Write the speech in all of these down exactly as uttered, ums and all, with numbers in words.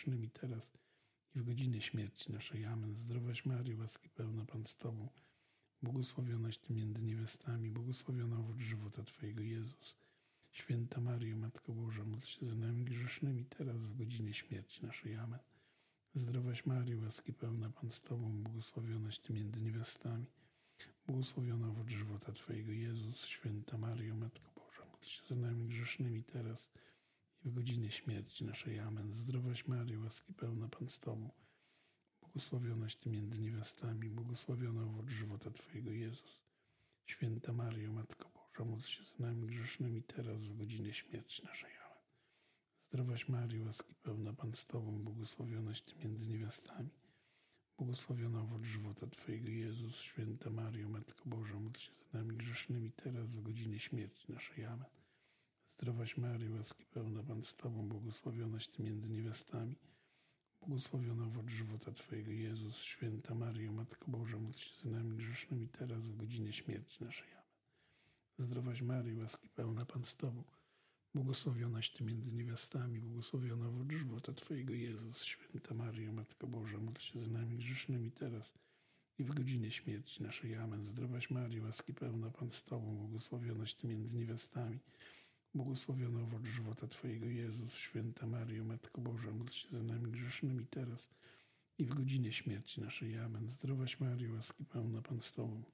grzesznymi, teraz i w godzinę śmierci naszej. Amen. Zdrowaś Maryjo, łaski pełna Pan z Tobą, błogosławionaś Ty między niewiastami, błogosławiony owoc żywota Twojego, Jezus. Święta Maryjo, Matko Boża, módl się za nami grzesznymi, teraz w godzinę śmierci naszej. Amen. Zdrowaś Maryjo, łaski pełna Pan z Tobą, błogosławionaś Ty między niewiastami, błogosławiony owoc żywota Twojego, Jezus. Święta Maryjo, Matko Boża, módl się za nami grzesznymi, teraz i w godzinę śmierci naszej. Amen. Zdrowaś Maryjo, łaski pełna Pan z Tobą, błogosławionaś Ty między niewiastami, błogosławiony owoc żywota Twojego, Jezus. Święta Maryjo, Matko Boża, módl się za nami grzesznymi, teraz w godzinę śmierci naszej. Amen. Zdrowaś Maryjo, łaski pełna Pan z Tobą, błogosławionaś Ty między niewiastami, błogosławiony owoc żywota Twojego, Jezus. Święta Maryjo, Matko Boża, módl się za nami grzesznymi, teraz w godzinę śmierci naszej. Amen. Zdrowaś Maryjo, łaski pełna Pan z Tobą, błogosławionaś Ty między niewiastami, błogosławiony owoc żywota Twojego, Jezus. Święta Maryjo, Matko Boża, módl się za nami grzesznymi, teraz w godzinę śmierci naszej. Amen. Zdrowaś Maryjo, łaski pełna Pan z Tobą, błogosławionaś Ty między niewiastami, błogosławiony owoc żywota Twojego, Jezus. Święta Maryjo, Matko Boża, módl się za nami grzesznymi, teraz i w godzinę śmierci naszej. Amen. Zdrowaś Maryjo, łaski pełna Pan z Tobą, błogosławionaś Ty między niewiastami, błogosławiony owoc żywota Twojego, Jezus. Święta Maryjo, Matko Boża, módl się za nami grzesznymi, teraz i w godzinę śmierci naszej. Amen. Zdrowaś Maryjo, łaski pełna Pan z Tobą,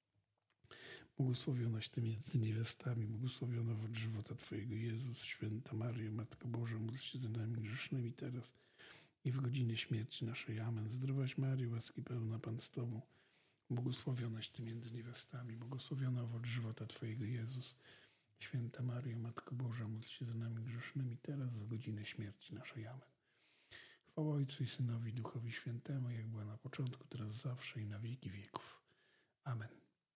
błogosławionaś Ty między niewiastami, błogosławiony owoc żywota Twojego, Jezus. Święta Maryjo, Matko Boża, módl się za nami grzesznymi, teraz i w godzinę śmierci naszej. Amen. Zdrowaś Maryjo, łaski pełna Pan z Tobą, błogosławionaś Ty między niewiastami, błogosławiony owoc żywota Twojego, Jezus. Święta Maryjo, Matko Boża, módl się za nami grzesznymi, teraz w godzinę śmierci naszej. Amen. Chwała Ojcu i Synowi, Duchowi Świętemu, jak była na początku, teraz zawsze i na wieki wieków. Amen.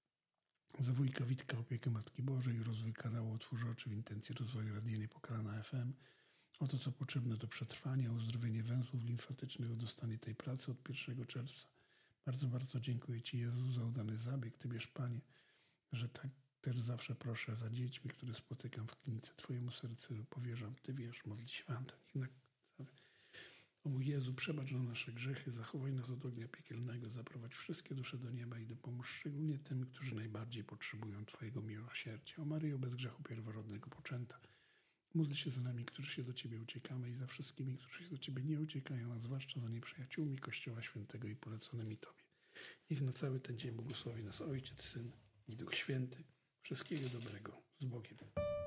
Za wujka Witka, opiekę Matki Bożej, rozwój kanału Otwórz Oczy w intencji rozwoju Radia Niepokalana F M. O to, co potrzebne do przetrwania, uzdrowienie węzłów limfatycznych, o dostanie tej pracy od pierwszego czerwca. Bardzo, bardzo dziękuję Ci, Jezu, za udany zabieg. Ty wiesz, Panie, że tak też zawsze proszę za dziećmi, które spotykam w klinice. Twojemu sercu powierzam. Ty wiesz, modli święta. Niech na... O mój Jezu, przebacz na nasze grzechy, zachowaj nas od ognia piekielnego, zaprowadź wszystkie dusze do nieba i dopomóż szczególnie tym, którzy najbardziej potrzebują Twojego miłosierdzia. O Maryjo, bez grzechu pierworodnego poczęta, módl się za nami, którzy się do Ciebie uciekamy, i za wszystkimi, którzy się do Ciebie nie uciekają, a zwłaszcza za nieprzyjaciółmi Kościoła Świętego i poleconymi Tobie. Niech na cały ten dzień błogosławi nas Ojciec, Syn i Duch Święty. Wszystkiego dobrego. Z Bogiem.